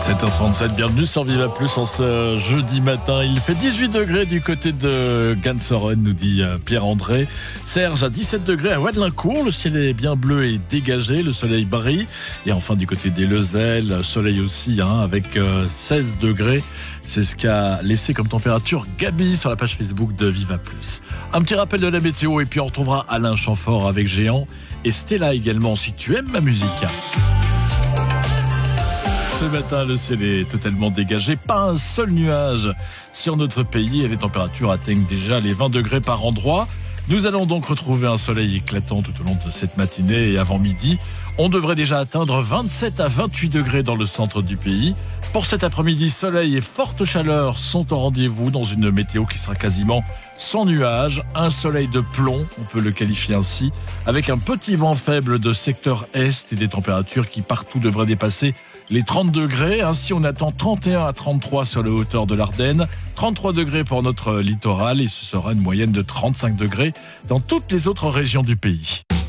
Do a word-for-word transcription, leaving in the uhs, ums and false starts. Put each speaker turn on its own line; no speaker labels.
sept heures trente-sept, bienvenue sur Viva Plus en ce jeudi matin. Il fait dix-huit degrés du côté de Gansoren, nous dit Pierre-André. Serge à dix-sept degrés à Wadelincourt, le ciel est bien bleu et dégagé, le soleil brille. Et enfin du côté des Lezelles, soleil aussi hein, avec seize degrés. C'est ce qu'a laissé comme température Gabi sur la page Facebook de Viva Plus. Un petit rappel de la météo et puis on retrouvera Alain Chamfort avec Géant et Stella également si tu aimes ma musique. Ce matin, le ciel est totalement dégagé, pas un seul nuage sur notre pays et les températures atteignent déjà les vingt degrés par endroit. Nous allons donc retrouver un soleil éclatant tout au long de cette matinée et avant midi, on devrait déjà atteindre vingt-sept à vingt-huit degrés dans le centre du pays. Pour cet après-midi, soleil et forte chaleur sont au rendez-vous dans une météo qui sera quasiment sans nuages. Un soleil de plomb, on peut le qualifier ainsi, avec un petit vent faible de secteur est et des températures qui partout devraient dépasser les trente degrés. Ainsi, on attend trente et un à trente-trois sur les hauteurs de l'Ardenne, trente-trois degrés pour notre littoral et ce sera une moyenne de trente-cinq degrés dans toutes les autres régions du pays.